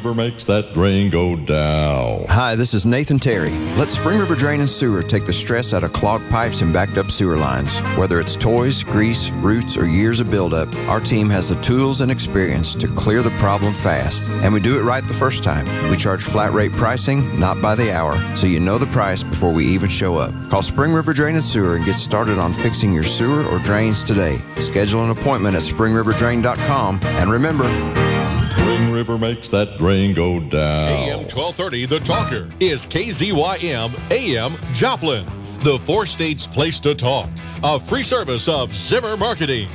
River makes that drain go down. Hi, this is Nathan Terry. Let Spring River Drain and Sewer take the stress out of clogged pipes and backed up sewer lines. Whether it's toys, grease, roots, or years of buildup, our team has the tools and experience to clear the problem fast. And we do it right the first time. We charge flat rate pricing, not by the hour, so you know the price before we even show up. Call Spring River Drain and Sewer and get started on fixing your sewer or drains today. Schedule an appointment at springriverdrain.com. And remember, Spring River makes that drain go down. AM 1230, The Talker, is KZYM AM Joplin, the four states place to talk. A free service of Zimmer Marketing.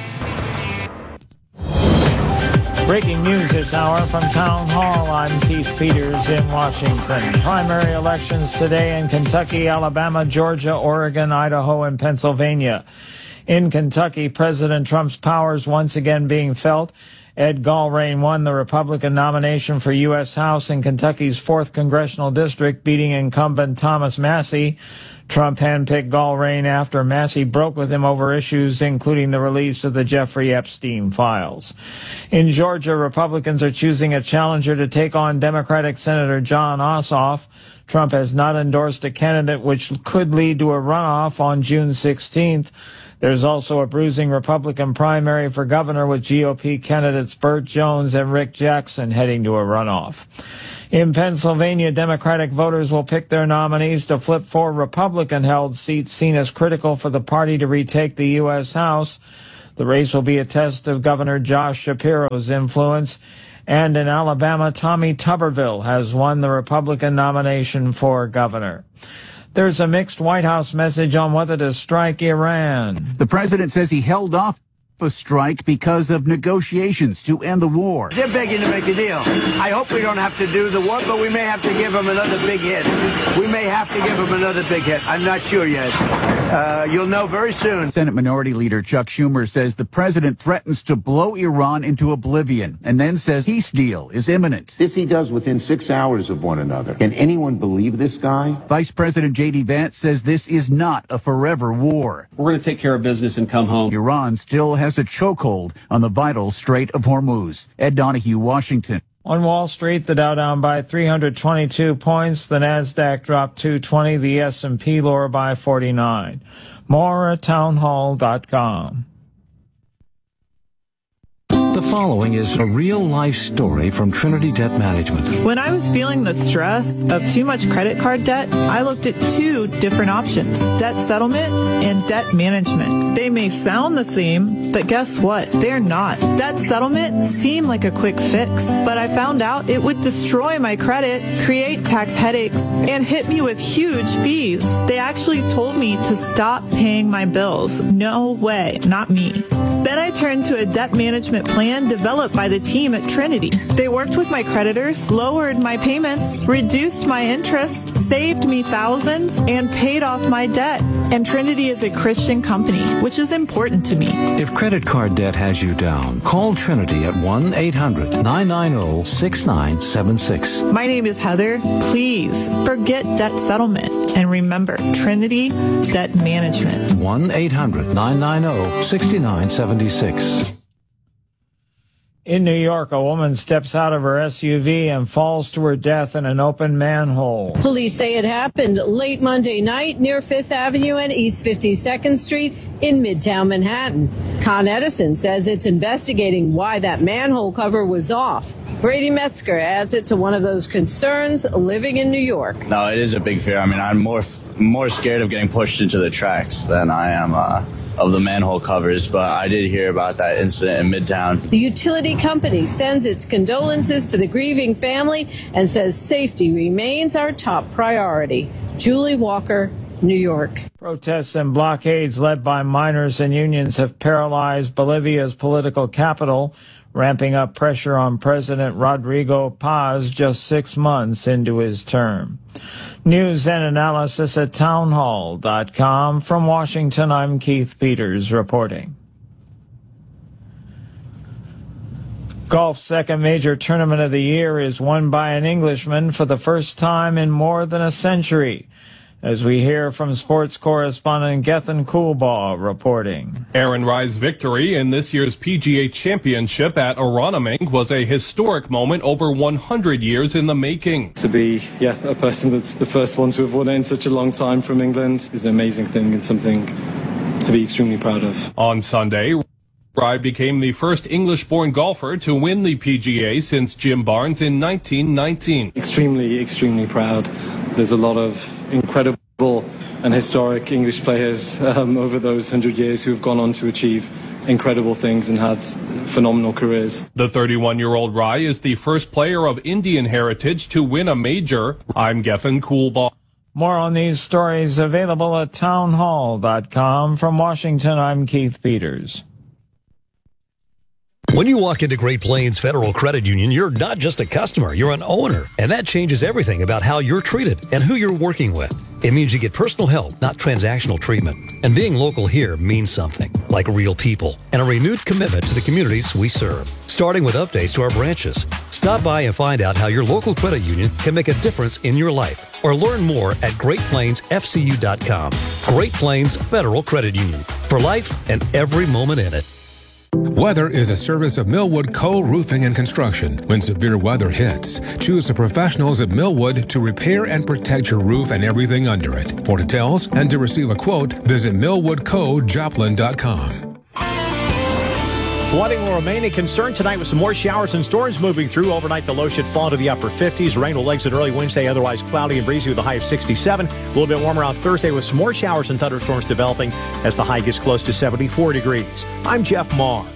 Breaking news this hour from Town Hall. I'm Keith Peters in Washington. Primary elections today in Kentucky, Alabama, Georgia, Oregon, Idaho, and Pennsylvania. In Kentucky, President Trump's powers once again being felt. Ed Gallrein won the Republican nomination for U.S. House in Kentucky's 4th Congressional District, beating incumbent Thomas Massie. Trump handpicked Gallrein after Massie broke with him over issues including the release of the Jeffrey Epstein files. In Georgia, Republicans are choosing a challenger to take on Democratic Senator Jon Ossoff. Trump has not endorsed a candidate, which could lead to a runoff on June 16th. There's also a bruising Republican primary for governor with GOP candidates Burt Jones and Rick Jackson heading to a runoff. In Pennsylvania, Democratic voters will pick their nominees to flip 4 Republican-held seats seen as critical for the party to retake the U.S. House. The race will be a test of Governor Josh Shapiro's influence. And in Alabama, Tommy Tuberville has won the Republican nomination for governor. There's a mixed White House message on whether to strike Iran. The president says he held off a strike because of negotiations to end the war. They're begging to make a deal. I hope we don't have to do the war, but we may have to give them another big hit. We may have to give them another big hit. I'm not sure yet. You'll know very soon. Senate Minority Leader Chuck Schumer says the president threatens to blow Iran into oblivion and then says peace deal is imminent. This he does within 6 hours of one another. Can anyone believe this guy? Vice President J.D. Vance says this is not a forever war. We're going to take care of business and come home. Iran still has a chokehold on the vital Strait of Hormuz. Ed Donahue, Washington. On Wall Street, the Dow down by 322 points, the Nasdaq dropped 220, the S&P lower by 49. More at townhall.com. The following is a real-life story from Trinity Debt Management. When I was feeling the stress of too much credit card debt, I looked at 2 different options, debt settlement and debt management. They may sound the same, but guess what? They're not. Debt settlement seemed like a quick fix, but I found out it would destroy my credit, create tax headaches, and hit me with huge fees. They actually told me to stop paying my bills. No way, not me. Then I turned to a debt management plan developed by the team at Trinity. They worked with my creditors, lowered my payments, reduced my interest, saved me thousands, and paid off my debt. And Trinity is a Christian company, which is important to me. If credit card debt has you down, call Trinity at 1-800-990-6976. My name is Heather. Please forget debt settlement and remember Trinity Debt Management. 1-800-990-6976. In New York, a woman steps out of her SUV and falls to her death in an open manhole. Police say it happened late Monday night near 5th Avenue and East 52nd Street in Midtown Manhattan. Con Edison says it's investigating why that manhole cover was off. Brady Metzger adds it to one of those concerns living in New York. No, it is a big fear. I mean, I'm more scared of getting pushed into the tracks than I am of the manhole covers, but I did hear about that incident in Midtown. The utility company sends its condolences to the grieving family and says safety remains our top priority. Julie Walker, New York. Protests and blockades led by miners and unions have paralyzed Bolivia's political capital, ramping up pressure on President Rodrigo Paz just 6 months into his term. News and analysis at townhall.com. From Washington, I'm Keith Peters reporting. Golf's second major tournament of the year is won by an Englishman for the first time in more than a century. as we hear from sports correspondent Gethin Coolbaugh reporting. Aaron Rye's victory in this year's PGA Championship at Aronimink was a historic moment over 100 years in the making. To be, a person that's the first one to have won it in such a long time from England is an amazing thing and something to be extremely proud of. On Sunday, Rye became the first English-born golfer to win the PGA since Jim Barnes in 1919. Extremely, extremely proud. There's a lot of incredible and historic English players over those 100 years who have gone on to achieve incredible things and had phenomenal careers. The 31-year-old Rye is the first player of Indian heritage to win a major. I'm Gethin Coolbaugh. More on these stories available at townhall.com. From Washington, I'm Keith Peters. When you walk into Great Plains Federal Credit Union, you're not just a customer, you're an owner. And that changes everything about how you're treated and who you're working with. It means you get personal help, not transactional treatment. And being local here means something, like real people and a renewed commitment to the communities we serve, starting with updates to our branches. Stop by and find out how your local credit union can make a difference in your life, or learn more at GreatPlainsFCU.com. Great Plains Federal Credit Union, for life and every moment in it. Weather is a service of Millwood Co. Roofing and Construction. When severe weather hits, choose the professionals at Millwood to repair and protect your roof and everything under it. For details and to receive a quote, visit millwoodcojoplin.com. Flooding will remain a concern tonight with some more showers and storms moving through. Overnight, the low should fall to the upper 50s. Rain will exit early Wednesday, otherwise cloudy and breezy with a high of 67. A little bit warmer on Thursday with some more showers and thunderstorms developing as the high gets close to 74 degrees. I'm Jeff Maher.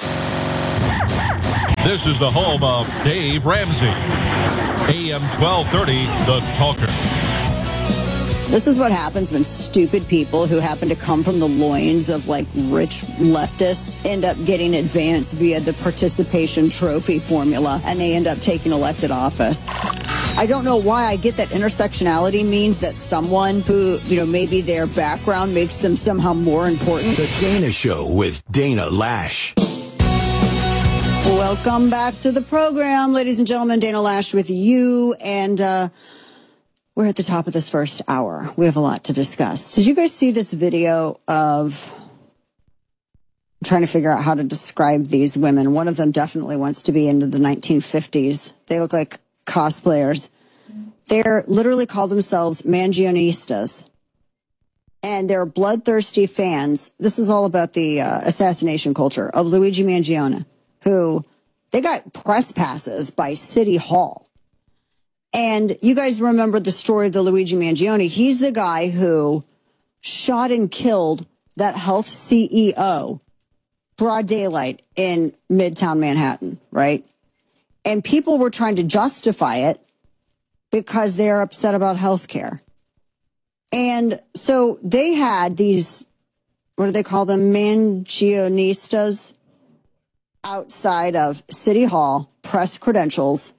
This is the home of Dave Ramsey. AM 1230, The Talker. This is what happens when stupid people who happen to come from the loins of like rich leftists end up getting advanced via the participation trophy formula, and they end up taking elected office. I don't know why I get that intersectionality means that someone who, maybe their background makes them somehow more important. The Dana Show with Dana Lash. Welcome back to the program, ladies and gentlemen. Dana Lash with you, and we're at the top of this first hour. We have a lot to discuss. Did you guys see this video of... I'm trying to figure out how to describe these women. One of them definitely wants to be into the 1950s. They look like cosplayers. They're literally call themselves Mangionistas. And they're bloodthirsty fans. This is all about the assassination culture of Luigi Mangione, who they got press passes by City Hall. And you guys remember the story of the Luigi Mangione. He's the guy who shot and killed that health CEO, broad daylight in Midtown Manhattan, right? And people were trying to justify it because they're upset about healthcare. And so they had these, what do they call them? Mangionistas outside of City Hall, press credentials,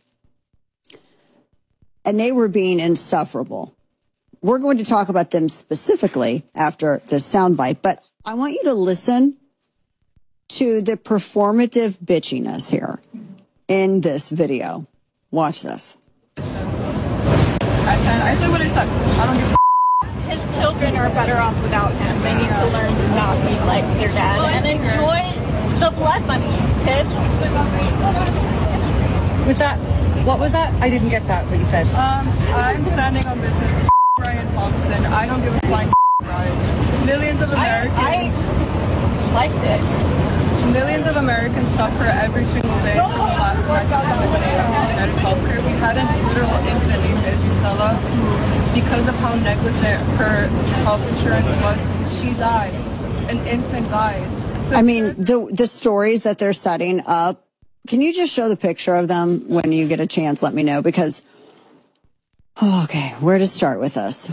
and they were being insufferable. We're going to talk about them specifically after this soundbite, but I want you to listen to the performative bitchiness here in this video. Watch this. I said what I said. I don't give a His children are better off without him. They need to learn to not be like their dad and enjoy the blood money, kids. Was that? What was that? I didn't get that, what you said. I'm standing on business. Brian Thompson. I don't give a flying Brian. Millions of Americans. I liked it. Millions of Americans suffer every single day from lack of genetic healthcare. We had an literal infant named Isabella who, because of how negligent her health insurance was, she died. An infant died. So I mean, the stories that they're setting up. Can you just show the picture of them when you get a chance? Let me know, because, okay, where to start with this?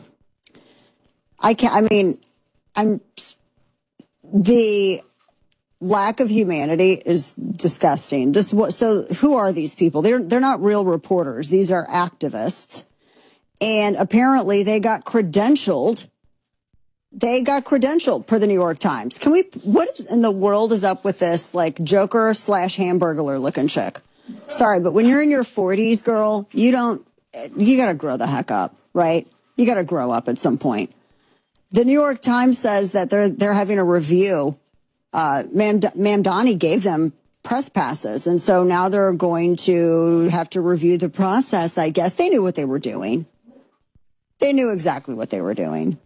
The lack of humanity is disgusting. So who are these people? They're not real reporters. These are activists. And apparently they got credentialed. They got credentialed per the New York Times. What in the world is up with this, like, Joker / Hamburglar looking chick? Sorry, but when you're in your 40s, girl, you gotta grow the heck up, right? You got to grow up at some point. The New York Times says that they're having a review. Mamdani gave them press passes, and so now they're going to have to review the process. I guess they knew what they were doing. They knew exactly what they were doing.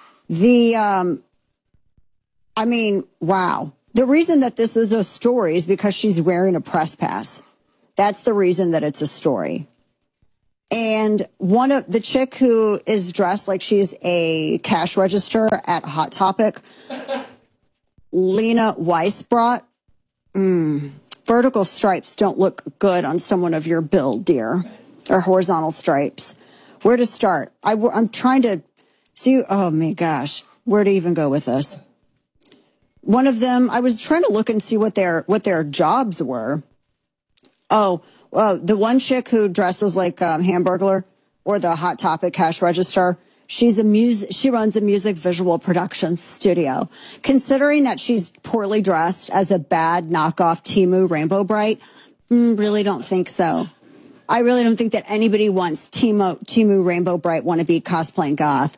Wow. The reason that this is a story is because she's wearing a press pass. That's the reason that it's a story. And one of the chick who is dressed like she's a cash register at Hot Topic, Lena Weisbrot, vertical stripes don't look good on someone of your build, dear, or horizontal stripes. Where to start? I'm trying to see. Oh my gosh, where to even go with this? One of them, I was trying to look and see what their jobs were. Oh, well, the one chick who dresses like Hamburglar or the Hot Topic cash register, she runs a music visual production studio. Considering that she's poorly dressed as a bad knockoff Temu Rainbow Bright, really don't think so. I really don't think that anybody wants Temu Rainbow Bright wannabe cosplaying goth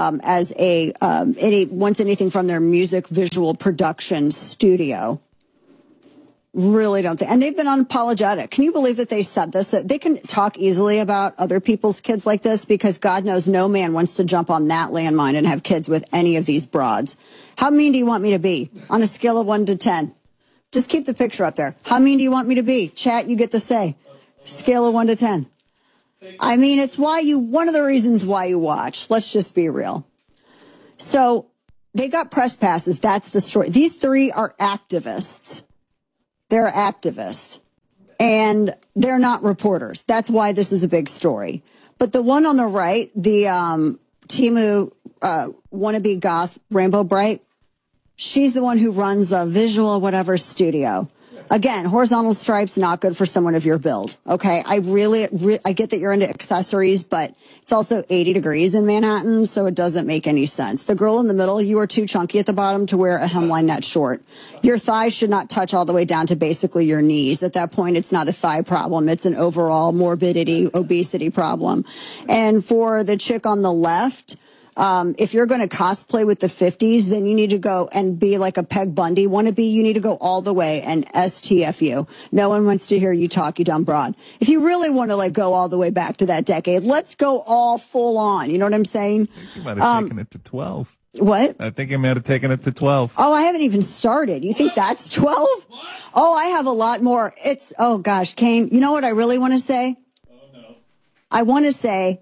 wants anything from their music visual production studio. Really don't think. And they've been unapologetic. Can you believe that they said this? That they can talk easily about other people's kids like this because God knows no man wants to jump on that landmine and have kids with any of these broads. How mean do you want me to be on a scale of 1 to 10? Just keep the picture up there. How mean do you want me to be? Chat, you get to say. Scale of 1 to 10. I mean, it's one of the reasons why you watch. Let's just be real. So they got press passes. That's the story. These three are activists. They're activists. And they're not reporters. That's why this is a big story. But the one on the right, the Temu wannabe goth Rainbow Bright, she's the one who runs a visual whatever studio. Again, horizontal stripes, not good for someone of your build. Okay. I get that you're into accessories, but it's also 80 degrees in Manhattan, so it doesn't make any sense. The girl in the middle, you are too chunky at the bottom to wear a hemline that short. Your thighs should not touch all the way down to basically your knees. At that point, it's not a thigh problem. It's an overall morbidity, obesity problem. And for the chick on the left, if you're going to cosplay with the 50s, then you need to go and be like a Peg Bundy wannabe. You need to go all the way and STFU. No one wants to hear you talk, you dumb broad. If you really want to go all the way back to that decade, let's go all full on. You know what I'm saying? I think you might have taken it to 12. What? I think you might have taken it to 12. Oh, I haven't even started. You think that's 12? Oh, I have a lot more. Oh gosh, Kane, you know what I really want to say? Oh no. I want to say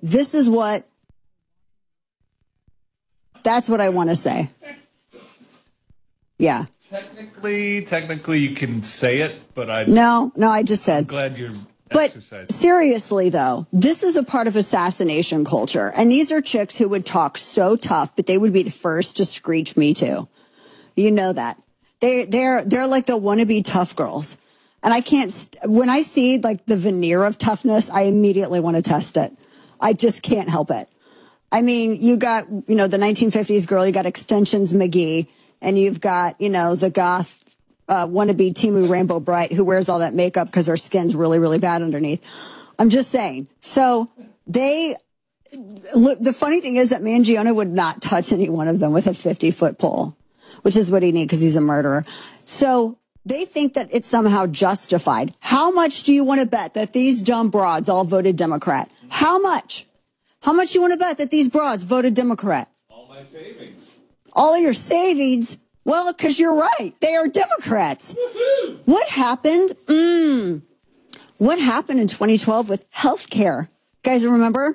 that's what I want to say. Yeah. Technically, you can say it, but No, I just said. I'm glad you're exercising. But seriously, though, this is a part of assassination culture. And these are chicks who would talk so tough, but they would be the first to screech me too. You know that. They're like the wannabe tough girls. And I can't, when I see like the veneer of toughness, I immediately want to test it. I just can't help it. I mean, you got, the 1950s girl, you got Extensions McGee, and you've got, the goth wannabe Temu Rainbow Bright who wears all that makeup because her skin's really, really bad underneath. I'm just saying. So the funny thing is that Mangione would not touch any one of them with a 50-foot pole, which is what he needs because he's a murderer. So they think that it's somehow justified. How much do you want to bet that these dumb broads all voted Democrat? How much? How much you want to bet that these broads voted Democrat? All my savings. All of your savings? Well, because you're right. They are Democrats. Woo-hoo! What happened? What happened in 2012 with health care? Guys, remember?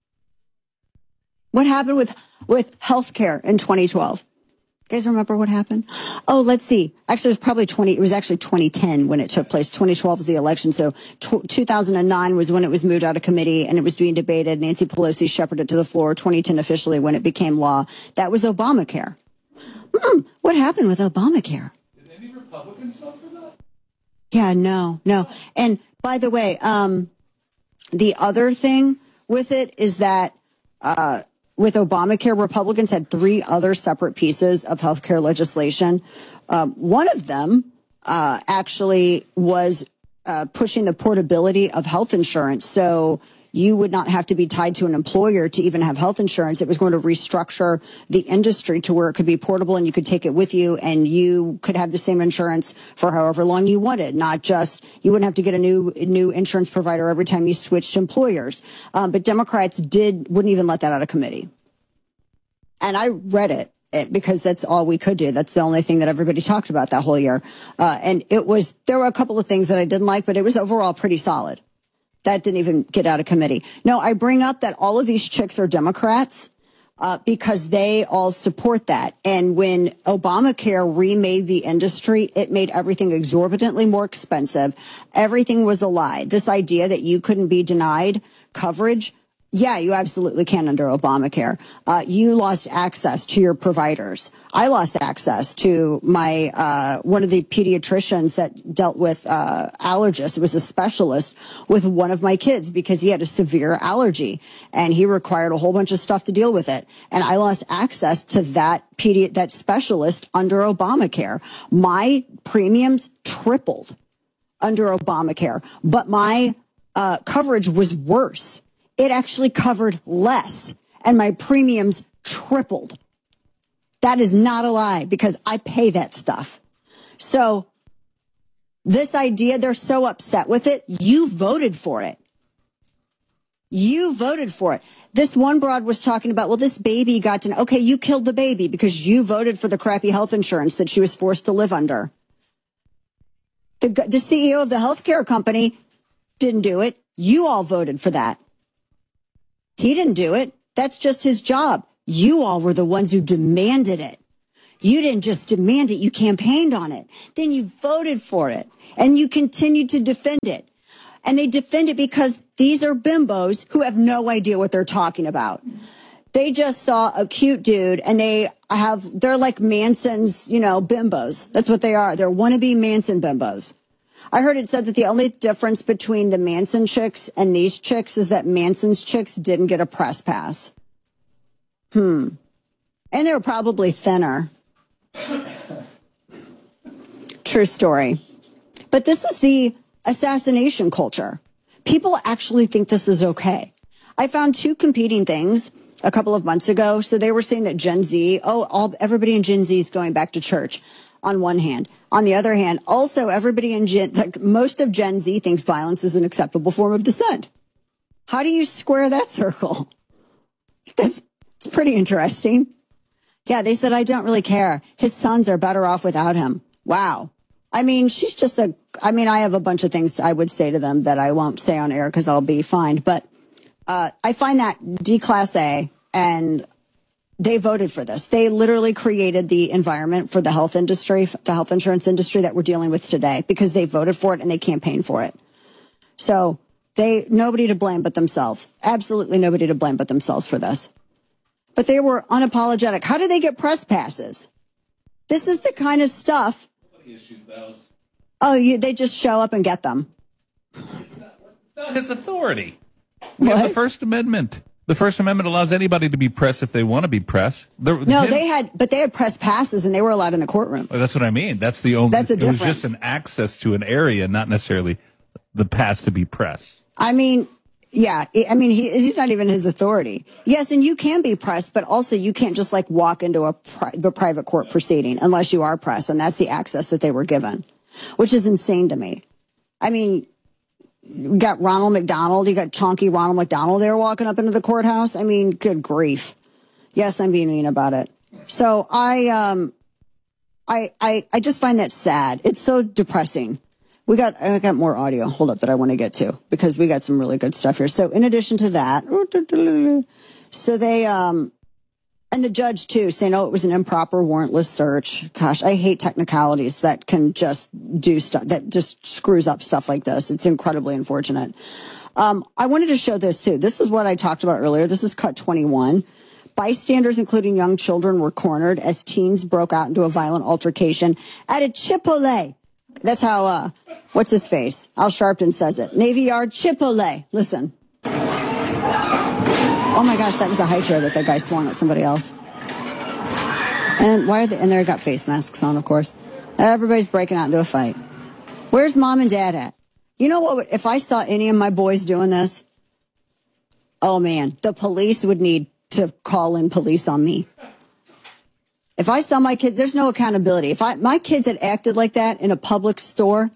What happened with health care in 2012? You guys remember what happened? Oh, let's see. Actually, it was actually 2010 when it took place. 2012 was the election. So 2009 was when it was moved out of committee and it was being debated. Nancy Pelosi shepherded it to the floor. 2010 officially when it became law. That was Obamacare. What happened with Obamacare? Did any Republicans vote for that? Yeah, no. And by the way, the other thing with it is that, with Obamacare, Republicans had 3 other separate pieces of healthcare legislation. One of them actually was pushing the portability of health insurance. So you would not have to be tied to an employer to even have health insurance. It was going to restructure the industry to where it could be portable and you could take it with you and you could have the same insurance for however long you wanted, not just, you wouldn't have to get a new insurance provider every time you switched employers. But Democrats wouldn't even let that out of committee. And I read it because that's all we could do. That's the only thing that everybody talked about that whole year. And there were a couple of things that I didn't like, but it was overall pretty solid. That didn't even get out of committee. No, I bring up that all of these chicks are Democrats because they all support that. And when Obamacare remade the industry, it made everything exorbitantly more expensive. Everything was a lie. This idea that you couldn't be denied coverage, yeah, you absolutely can under Obamacare. You lost access to your providers. I lost access to my one of the pediatricians that dealt with allergists. It was a specialist with one of my kids because he had a severe allergy and he required a whole bunch of stuff to deal with it. And I lost access to that specialist under Obamacare. My premiums tripled under Obamacare, but my coverage was worse. It actually covered less, and my premiums tripled. That is not a lie because I pay that stuff. So this idea, they're so upset with it. You voted for it. You voted for it. This one broad was talking about, well, this baby okay, you killed the baby because you voted for the crappy health insurance that she was forced to live under. The CEO of the healthcare company didn't do it. You all voted for that. He didn't do it. That's just his job. You all were the ones who demanded it. You didn't just demand it. You campaigned on it. Then you voted for it and you continued to defend it. And they defend it because these are bimbos who have no idea what they're talking about. They just saw a cute dude and they're like Manson's, bimbos. That's what they are. They're wannabe Manson bimbos. I heard it said that the only difference between the Manson chicks and these chicks is that Manson's chicks didn't get a press pass. And they were probably thinner. True story. But this is the assassination culture. People actually think this is okay. I found two competing things a couple of months ago. So they were saying that Gen Z, everybody in Gen Z is going back to church on one hand. On the other hand, also everybody in most of Gen Z thinks violence is an acceptable form of dissent. How do you square that circle? It's pretty interesting. Yeah, they said, I don't really care. His sons are better off without him. Wow. I mean, I have a bunch of things I would say to them that I won't say on air because I'll be fined. But I find that D-Class A, and they voted for this. They literally created the environment for the health industry, the health insurance industry that we're dealing with today because they voted for it and they campaigned for it. So nobody to blame but themselves. Absolutely nobody to blame but themselves for this. But they were unapologetic. How do they get press passes? This is the kind of stuff. They just show up and get them. It's not his authority. We have the First Amendment. The First Amendment allows anybody to be press if they want to be press. They had press passes and they were allowed in the courtroom. Well, that's what I mean. That's the difference. It was just an access to an area, not necessarily the pass to be press. I mean, yeah. I mean, he's not even his authority. Yes, and you can be press, but also you can't just walk into a private court proceeding unless you are press, and that's the access that they were given, which is insane to me. I mean, you got Ronald McDonald, you got chonky Ronald McDonald there walking up into the courthouse. I mean, good grief. Yes, I'm being mean about it. So I just find that sad. It's so depressing. I got more audio. Hold up that I want to get to because we got some really good stuff here. So in addition to that, so they, and the judge too saying, it was an improper warrantless search. Gosh, I hate technicalities that can just do stuff that just screws up stuff like this. It's incredibly unfortunate. I wanted to show this too. This is what I talked about earlier. This is cut 21. Bystanders, including young children, were cornered as teens broke out into a violent altercation at a Chipotle. That's how, what's his face? Al Sharpton says it. Navy Yard Chipotle. Listen. Oh my gosh, that was a high chair that guy swung at somebody else. And and they got face masks on, of course. Everybody's breaking out into a fight. Where's mom and dad at? You know what? If I saw any of my boys doing this, oh man, the police would need to call in police on me. If I saw my kids, there's no accountability. If my kids had acted like that in a public store,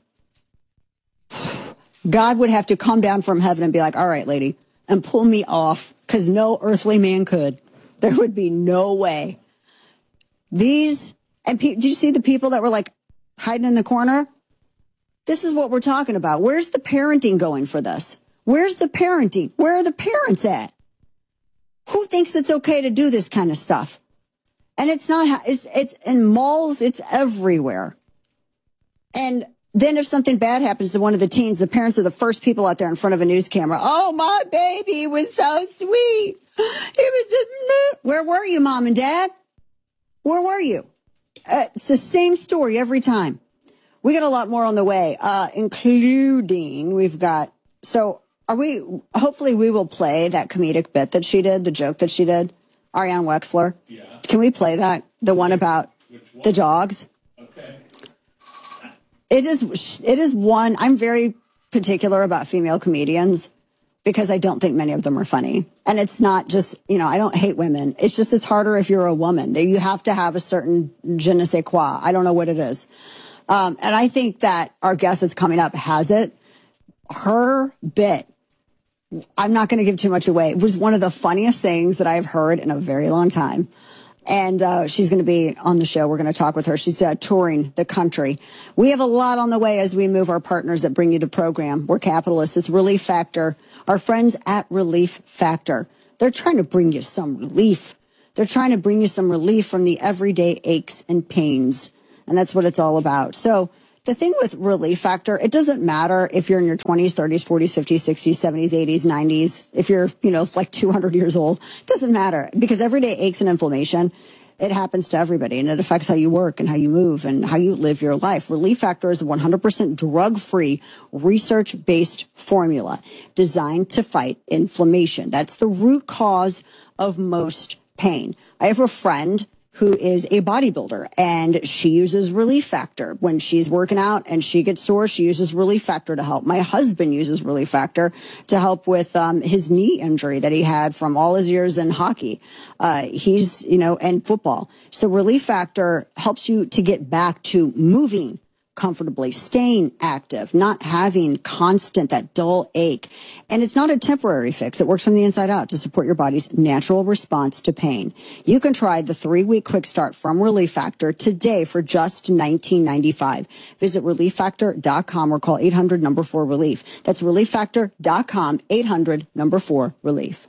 God would have to come down from heaven and be like, all right, lady, and pull me off, because no earthly man could. There would be no way. Did you see the people that were like hiding in the corner? This is what we're talking about. Where's the parenting going for this? Where's the parenting? Where are the parents at? Who thinks it's okay to do this kind of stuff? And it's not, it's in malls, it's everywhere. And then if something bad happens to one of the teens, the parents are the first people out there in front of a news camera. Oh, my baby was so sweet. He was just, where were you, mom and dad? Where were you? It's the same story every time. We got a lot more on the way, including hopefully we will play that comedic bit that she did, the joke that she did, Ariane Wexler. Yeah. Can we play that? The one about the dogs? Okay. It is one, I'm very particular about female comedians because I don't think many of them are funny. And it's not just, I don't hate women. It's just, it's harder if you're a woman. You have to have a certain je ne sais quoi. I don't know what it is. And I think that our guest that's coming up has it. Her bit, I'm not going to give too much away, it was one of the funniest things that I've heard in a very long time. And she's going to be on the show. We're going to talk with her. She's touring the country. We have a lot on the way as we move our partners that bring you the program. We're capitalists. It's Relief Factor. Our friends at Relief Factor, they're trying to bring you some relief. They're trying to bring you some relief from the everyday aches and pains. And that's what it's all about. So the thing with Relief Factor, it doesn't matter if you're in your 20s, 30s, 40s, 50s, 60s, 70s, 80s, 90s, if you're, like 200 years old, it doesn't matter because everyday aches and inflammation, it happens to everybody and it affects how you work and how you move and how you live your life. Relief Factor is a 100% drug-free, research-based formula designed to fight inflammation. That's the root cause of most pain. I have a friend who is a bodybuilder, and she uses Relief Factor. When she's working out and she gets sore, she uses Relief Factor to help. My husband uses Relief Factor to help with his knee injury that he had from all his years in hockey. And football. So Relief Factor helps you to get back to moving comfortably, staying active, not having constant, that dull ache. And it's not a temporary fix. It works from the inside out to support your body's natural response to pain. You can try the 3-week quick start from Relief Factor today for just $19.95. Visit ReliefFactor.com or call 800-4-RELIEF. That's ReliefFactor.com, 800-4-RELIEF.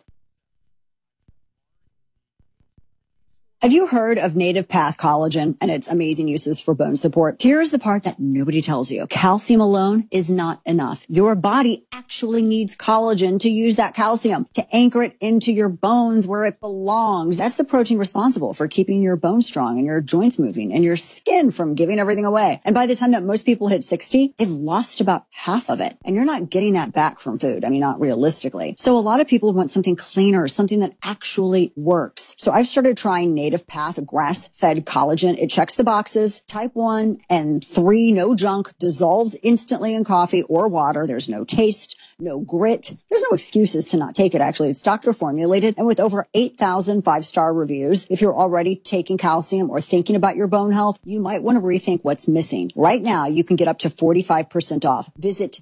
Have you heard of Native Path Collagen and its amazing uses for bone support? Here's the part that nobody tells you. Calcium alone is not enough. Your body actually needs collagen to use that calcium, to anchor it into your bones where it belongs. That's the protein responsible for keeping your bones strong and your joints moving and your skin from giving everything away. And by the time that most people hit 60, they've lost about half of it. And you're not getting that back from food. I mean, not realistically. So a lot of people want something cleaner, something that actually works. So I've started trying Native Path grass-fed collagen. It checks the boxes. Type 1 and 3, no junk, dissolves instantly in coffee or water. There's no taste, no grit. There's no excuses to not take it, actually. It's doctor formulated and with over 8,000 5-star reviews. If you're already taking calcium or thinking about your bone health, you might want to rethink what's missing. Right now, you can get up to 45% off. Visit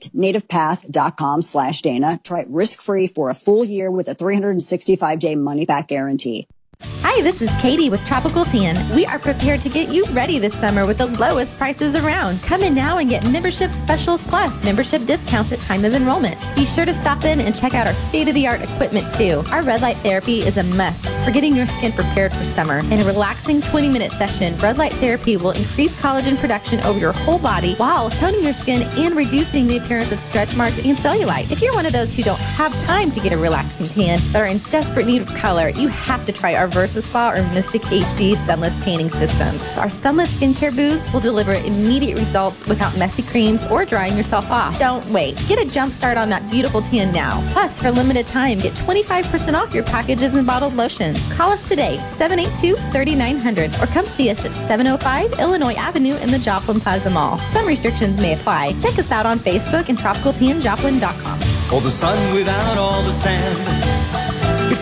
getnativepath.com/Dana. Try it risk-free for a full year with a 365-day money-back guarantee. Hi, this is Katie with Tropical Tan. We are prepared to get you ready this summer with the lowest prices around. Come in now and get Membership Specials Plus membership discounts at time of enrollment. Be sure to stop in and check out our state-of-the-art equipment too. Our red light therapy is a must for getting your skin prepared for summer. In a relaxing 20-minute session, red light therapy will increase collagen production over your whole body while toning your skin and reducing the appearance of stretch marks and cellulite. If you're one of those who don't have time to get a relaxing tan but are in desperate need of color, you have to try our VersaSpa or Mystic HD Sunless Tanning Systems. Our Sunless Skincare booths will deliver immediate results without messy creams or drying yourself off. Don't wait. Get a jump start on that beautiful tan now. Plus, for a limited time, get 25% off your packages and bottled lotions. Call us today, 782-3900, or come see us at 705 Illinois Avenue in the Joplin Plaza Mall. Some restrictions may apply. Check us out on Facebook and tropicaltanjoplin.com. For the sun without all the sand,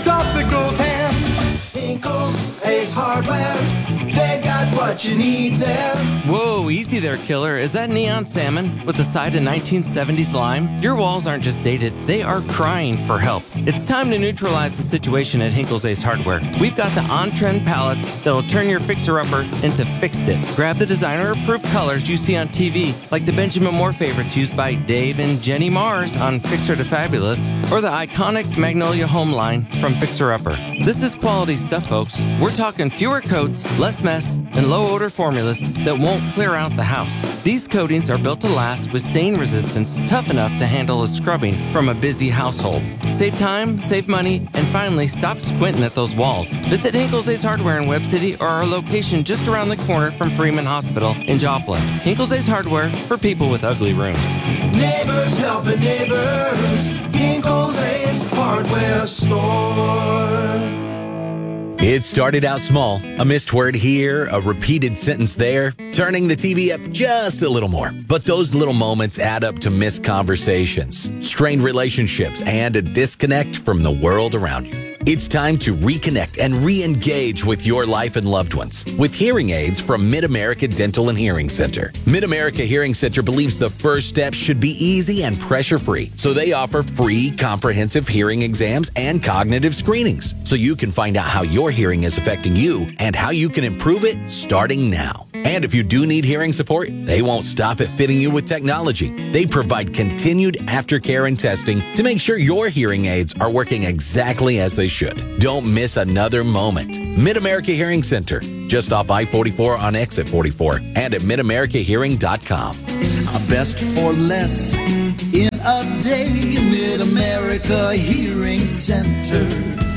tropical tan. Hinkle's Ace Hardware, they got what you need there. Whoa, easy there, killer. Is that neon salmon with the side of 1970s lime? Your walls aren't just dated, they are crying for help. It's time to neutralize the situation at Hinkle's Ace Hardware. We've got the on-trend palettes that'll turn your fixer-upper into fixed it. Grab the designer-approved colors you see on TV, like the Benjamin Moore favorites used by Dave and Jenny Mars on Fixer to Fabulous, or the iconic Magnolia Home line from Fixer Upper. This is quality stuff, folks. We're talking fewer coats, less mess, and low-odor formulas that won't clear out the house. These coatings are built to last with stain resistance tough enough to handle a scrubbing from a busy household. Save time, save money, and finally stop squinting at those walls. Visit Hinkle's Ace Hardware in Webb City or our location just around the corner from Freeman Hospital in Joplin. Hinkle's Ace Hardware for people with ugly rooms. Neighbors helping neighbors. Hinkle's Ace Hardware Store. It started out small, a missed word here, a repeated sentence there, turning the TV up just a little more. But those little moments add up to missed conversations, strained relationships, and a disconnect from the world around you. It's time to reconnect and re-engage with your life and loved ones with hearing aids from Mid-America Dental and Hearing Center. Mid-America Hearing Center believes the first step should be easy and pressure-free, so they offer free comprehensive hearing exams and cognitive screenings, so you can find out how your hearing is affecting you and how you can improve it starting now. And if you do need hearing support, they won't stop at fitting you with technology. They provide continued aftercare and testing to make sure your hearing aids are working exactly as they should. Don't miss another moment. Mid-America Hearing Center, just off I-44 on exit 44 and at midamericahearing.com. Best for less in a day. Mid-America Hearing Center.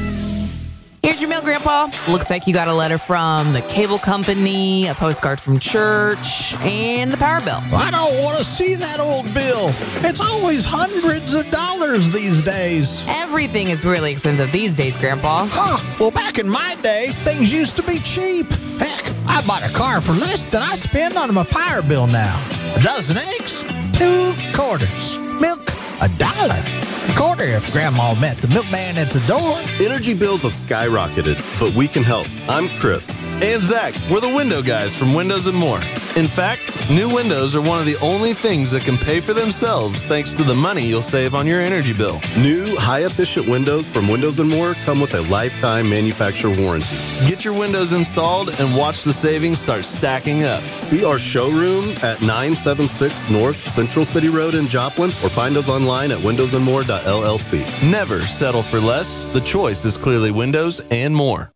Here's your mail, Grandpa. Looks like you got a letter from the cable company, a postcard from church, and the power bill. I don't want to see that old bill. It's always hundreds of dollars these days. Everything is really expensive these days, Grandpa. Huh. Well, back in my day, things used to be cheap. Heck, I bought a car for less than I spend on my power bill now. A dozen eggs, 2 quarters. Milk, $1. A quarter if Grandma met the milkman at the door. Energy bills have skyrocketed, but we can help. I'm Chris. And Zach. We're the window guys from Windows & More. In fact, new windows are one of the only things that can pay for themselves thanks to the money you'll save on your energy bill. New, high-efficient windows from Windows & More come with a lifetime manufacturer warranty. Get your windows installed and watch the savings start stacking up. See our showroom at 976 North Central City Road in Joplin or find us online at windowsandmore.LLC. Never settle for less. The choice is clearly Windows & More.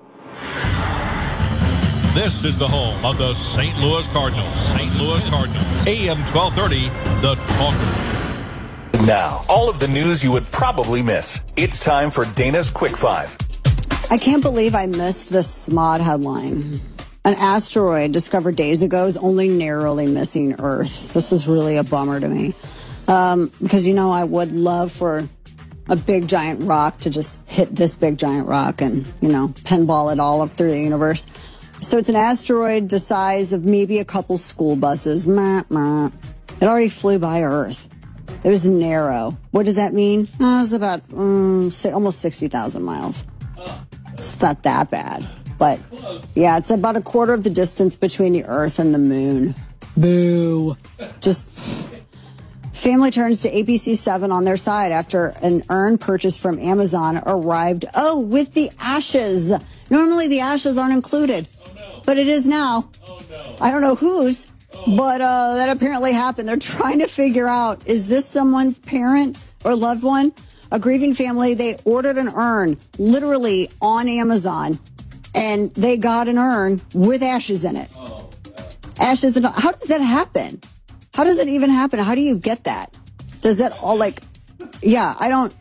This is the home of the St. Louis Cardinals. St. Louis Cardinals. AM 1230, The Talker. Now, all of the news you would probably miss. It's time for Dana's Quick 5. I can't believe I missed this SMOD headline. An asteroid discovered days ago is only narrowly missing Earth. This is really a bummer to me. Because, I would love for a big giant rock to just hit this big giant rock and, pinball it all up through the universe. So it's an asteroid the size of maybe a couple school buses. It already flew by Earth. It was narrow. What does that mean? It was about almost 60,000 miles. It's not that bad. But, yeah, it's about a quarter of the distance between the Earth and the moon. Boo. Just... Family turns to ABC7 on their side after an urn purchased from Amazon arrived, with the ashes. Normally the ashes aren't included, but it is now. I don't know whose, but that apparently happened. They're trying to figure out, is this someone's parent or loved one? A grieving family, they ordered an urn literally on Amazon, and they got an urn with ashes in it. Ashes in it. How does that happen? How does it even happen? How do you get that? Does that all I don't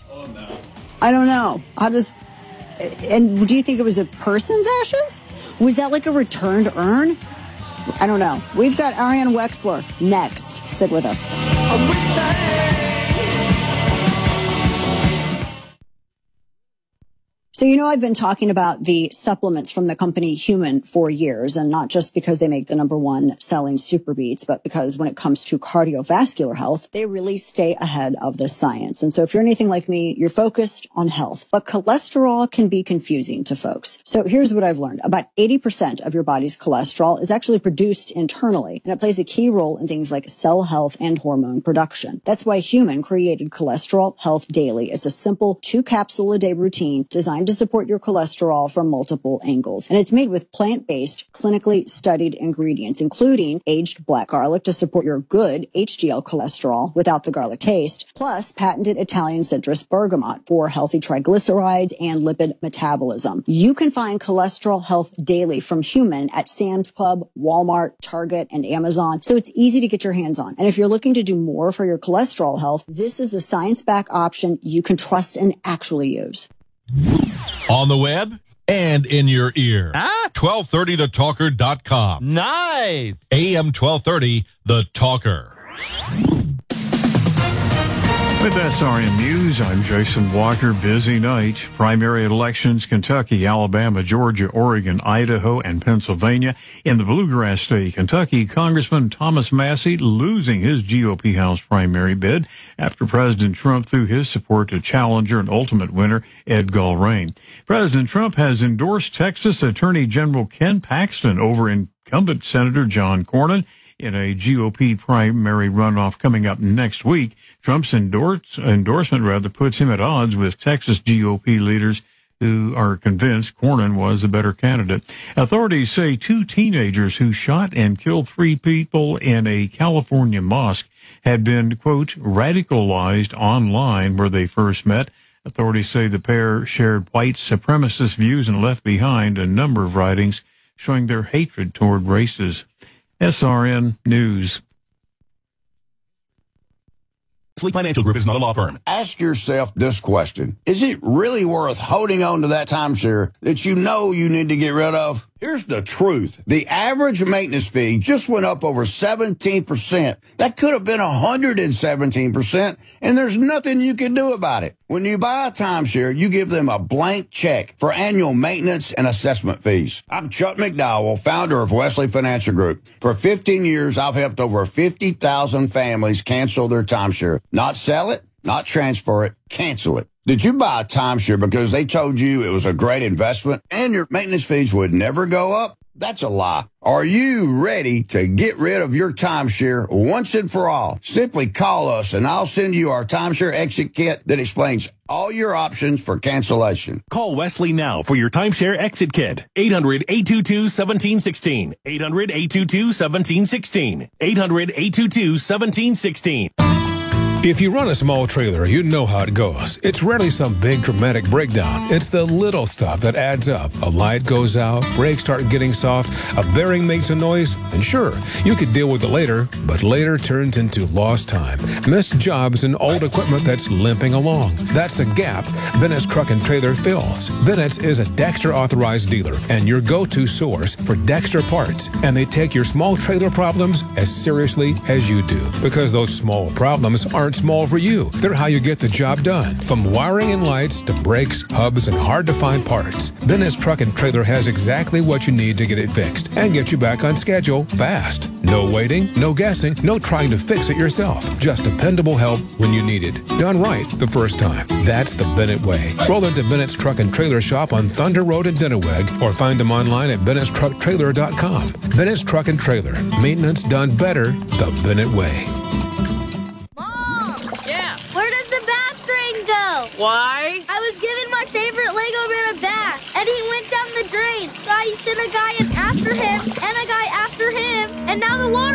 know. And do you think it was a person's ashes? Was that like a returned urn? I don't know. We've got Ariane Wexler next. Stick with us. So, I've been talking about the supplements from the company Human for years, and not just because they make the #1 selling Super Beats, but because when it comes to cardiovascular health, they really stay ahead of the science. And so if you're anything like me, you're focused on health, but cholesterol can be confusing to folks. So here's what I've learned. About 80% of your body's cholesterol is actually produced internally, and it plays a key role in things like cell health and hormone production. That's why Human created Cholesterol Health Daily as a simple 2-capsule-a-day routine designed to support your cholesterol from multiple angles. And it's made with plant-based, clinically studied ingredients, including aged black garlic to support your good HDL cholesterol without the garlic taste, plus patented Italian citrus bergamot for healthy triglycerides and lipid metabolism. You can find Cholesterol Health Daily from Human at Sam's Club, Walmart, Target, and Amazon, so it's easy to get your hands on. And if you're looking to do more for your cholesterol health, this is a science-backed option you can trust and actually use. On the web and in your ear. 1230thetalker.com. Nice. AM 1230, The Talker. With SRN News, I'm Jason Walker. Busy night. Primary elections, Kentucky, Alabama, Georgia, Oregon, Idaho, and Pennsylvania. In the Bluegrass State, Kentucky, Congressman Thomas Massie losing his GOP House primary bid after President Trump threw his support to challenger and ultimate winner Ed Gulrane. President Trump has endorsed Texas Attorney General Ken Paxton over incumbent Senator John Cornyn in a GOP primary runoff coming up next week. Trump's endorsement puts him at odds with Texas GOP leaders who are convinced Cornyn was the better candidate. Authorities say 2 teenagers who shot and killed 3 people in a California mosque had been, quote, radicalized online where they first met. Authorities say the pair shared white supremacist views and left behind a number of writings showing their hatred toward races. SRN News. Sleep Financial Group is not a law firm. Ask yourself this question. Is it really worth holding on to that timeshare that you know you need to get rid of? Here's the truth. The average maintenance fee just went up over 17%. That could have been 117%, and there's nothing you can do about it. When you buy a timeshare, you give them a blank check for annual maintenance and assessment fees. I'm Chuck McDowell, founder of Wesley Financial Group. For 15 years, I've helped over 50,000 families cancel their timeshare. Not sell it, not transfer it, cancel it. Did you buy a timeshare because they told you it was a great investment and your maintenance fees would never go up? That's a lie. Are you ready to get rid of your timeshare once and for all? Simply call us and I'll send you our timeshare exit kit that explains all your options for cancellation. Call Wesley now for your timeshare exit kit. 800-822-1716. 800-822-1716. 800-822-1716. If you run a small trailer, you know how it goes. It's rarely some big dramatic breakdown. It's the little stuff that adds up. A light goes out, brakes start getting soft, a bearing makes a noise, and sure, you could deal with it later, but later turns into lost time, missed jobs, and old equipment that's limping along. That's the gap Bennett's Truck and Trailer fills. Bennett's is a Dexter authorized dealer and your go-to source for Dexter parts, and they take your small trailer problems as seriously as you do, because those small problems aren't small for you. They're how you get the job done. From wiring and lights to brakes, hubs, and hard-to-find parts, Bennett's Truck and Trailer has exactly what you need to get it fixed and get you back on schedule fast. No waiting, no guessing, no trying to fix it yourself. Just dependable help when you need it. Done right the first time. That's the Bennett way. Roll into Bennett's Truck and Trailer shop on Thunder Road in Denneweg or find them online at Bennett'sTruckTrailer.com. Bennett's Truck and Trailer. Maintenance done better the Bennett way. Why? I was giving my favorite Lego man a bath, and he went down the drain. So I sent a guy in after him, and a guy after him, and now the water